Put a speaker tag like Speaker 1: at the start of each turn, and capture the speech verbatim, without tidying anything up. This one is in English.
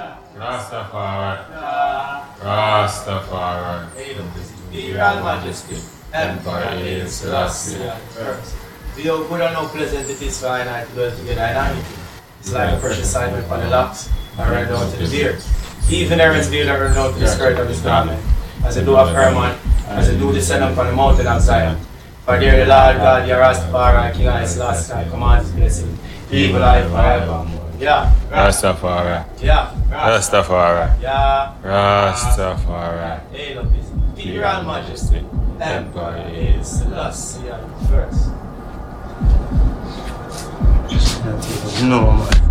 Speaker 1: Rastafari. Rastafari.
Speaker 2: Imperial Majesty. Empire Haile Selassie first. We how good and how pleasant it is for I and I to dwell together in unity. It's like a precious sign upon the locks and run down to the beard. Even Aaron's beard that run down to the skirt of his garment. As they do of Hermon, as they do descend upon the mountain of Zion. For there the Lord God, your Rastafari, King Haile Selassie, commands his blessing. Evil life forever. Yeah.
Speaker 1: Rastafari.
Speaker 2: Yeah.
Speaker 1: Rastafari.
Speaker 2: Yeah.
Speaker 1: Rastafari.
Speaker 2: Hail of his Imperial Majesty. Empire Haile Selassie first. No, man.